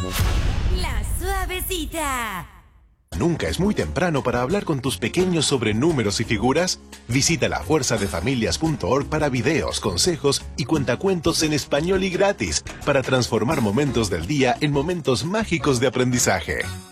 La Suavecita. ¿Nunca es muy temprano para hablar con tus pequeños sobre números y figuras? Visita lafuerzadefamilias.org para videos, consejos y cuentacuentos en español y gratis para transformar momentos del día en momentos mágicos de aprendizaje.